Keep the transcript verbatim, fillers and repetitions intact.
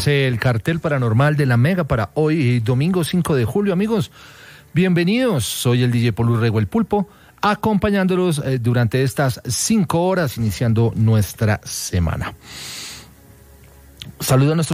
conoce el cartel paranormal de la Mega para hoy, domingo cinco de julio. Amigos, bienvenidos. Soy el D J Paul Urrego, el Pulpo, acompañándolos eh, durante estas cinco horas, iniciando nuestra semana. Saludo a nuestros